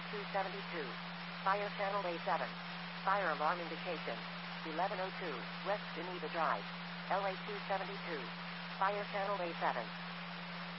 272. Fire channel A7. Fire alarm indication. 1102, West Geneva Drive. LA 272. Fire channel A7.